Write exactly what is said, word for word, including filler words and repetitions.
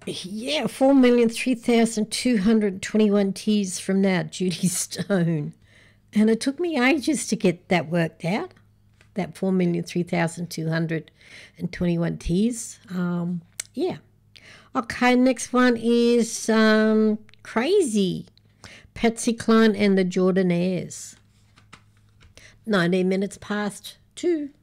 Yeah, four million three thousand two hundred twenty-one T's from now, Judy Stone. And it took me ages to get that worked out, that four million three thousand two hundred twenty-one T's. Um, yeah. Okay, next one is um, Crazy. Patsy Cline and the Jordanaires. nineteen minutes past two.